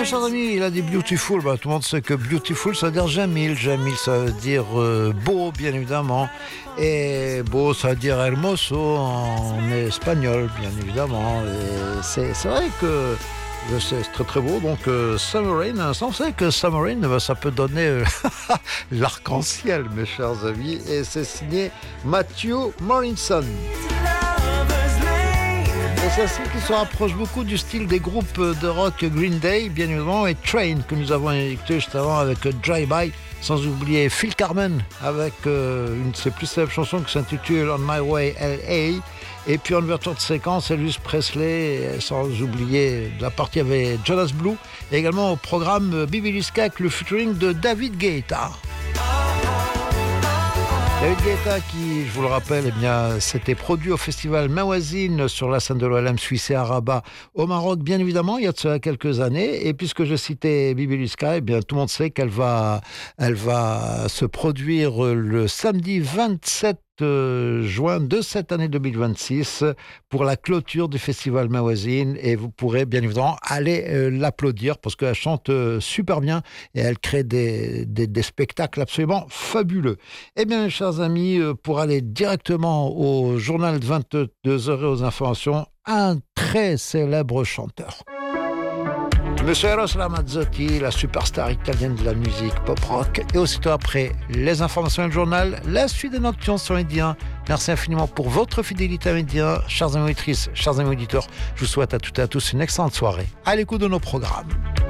bien, chers amis, il a dit beautiful. Tout le monde sait que beautiful, ça veut dire Jamil. Jamil, ça veut dire beau, bien évidemment. Et beau, ça veut dire hermoso en espagnol, bien évidemment. Et c'est vrai que c'est très très beau. Donc, Summer Rain, on sait que Summer Rain, ça peut donner l'arc-en-ciel, mes chers amis. Et c'est signé Matthew Morrison. Et c'est ainsi qu'il se rapproche beaucoup du style des groupes de rock Green Day, bien évidemment, et Train, que nous avons écouté juste avant avec Drive By, sans oublier Phil Carmen, avec une de ses plus célèbres chansons qui s'intitule On My Way LA, et puis en ouverture de séquence, Elvis Presley, sans oublier la partie avec Jonas Blue, et également au programme Bibi Liska avec le featuring de David Guetta. David Guetta qui, je vous le rappelle, eh bien, s'était produit au festival Mawazine sur la scène de l'OLM suisse et à Rabat au Maroc, bien évidemment, il y a de cela quelques années. Et puisque je citais Bibi Liska, eh bien, tout le monde sait qu'elle va se produire le samedi 27 juin de cette année 2026 pour la clôture du festival Mawazine, et vous pourrez bien évidemment aller l'applaudir parce qu'elle chante super bien et elle crée des spectacles absolument fabuleux. Eh bien, chers amis, pour aller directement au journal de 22h et aux informations, un très célèbre chanteur. Monsieur Eros Ramazzotti, la superstar italienne de la musique pop-rock. Et aussitôt après les informations et le journal, la suite de Nocturne sur Média. Merci infiniment pour votre fidélité à Média. Chers amis auditrices, chers amis auditeurs, je vous souhaite à toutes et à tous une excellente soirée à l'écoute de nos programmes.